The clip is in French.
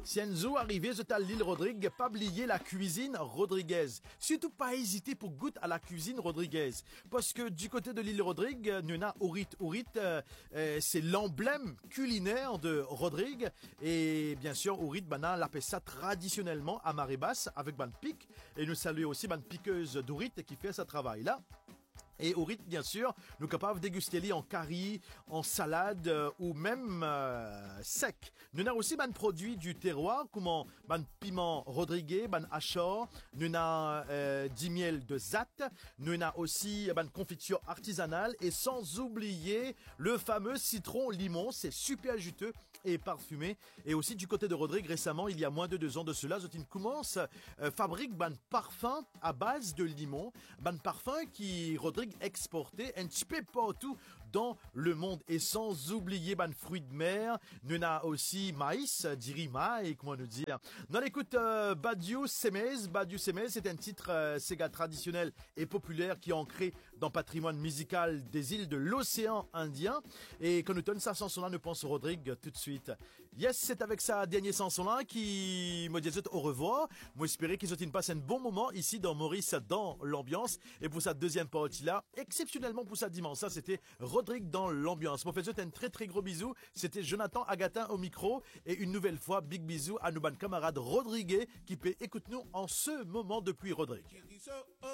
Si Enzo arrivé à l'île Rodrigue, pas oublier la cuisine Rodriguez. Surtout pas hésiter pour goûter à la cuisine Rodriguez. Parce que du côté de l'île Rodrigue, nous avons Ourit. Ourit, c'est l'emblème culinaire de Rodrigue. Et bien sûr, Ourit, on l'appelle ça traditionnellement à marée basse avec ban pique. Et nous saluons aussi ban piqueuse d'Ourit qui fait ce travail-là. Et au rythme, bien sûr, nous sommes capables de déguster en curry, en salade ou même sec. Nous avons aussi des produits du terroir, comme ban piment rodriguez, ban achor, nous avons du miel de Zat, nous avons aussi ban confiture artisanale et sans oublier le fameux citron limon, c'est super juteux et parfumé. Et aussi du côté de Rodrigue, récemment, il y a moins de 2 ans de cela, Zotine commence fabrique ban parfum à base de limon, ban parfum qui Rodrigue exporté un petit peu partout dans le monde et sans oublier ban fruits de mer, nous avons aussi maïs, dirima et comment nous dire. Non, écoute, Badiou Semez, c'est un titre Sega traditionnel et populaire qui est ancré dans le patrimoine musical des îles de l'océan Indien. Et quand nous donne sa chanson-là, nous pensons Rodrigue tout de suite. Yes, c'est avec sa dernière chanson-là qui me dit au revoir. Moi, j'espère qu'ils ont passé un bon moment ici dans Maurice, dans l'ambiance. Et pour sa deuxième partie-là, exceptionnellement pour sa dimanche, ça c'était Rodrigue dans l'ambiance. Moi, faites un très très gros bisou. C'était Jonathan Agatin au micro. Et une nouvelle fois, big bisou à nos camarades Rodriguez qui peut écouter nous en ce moment depuis Rodrigue.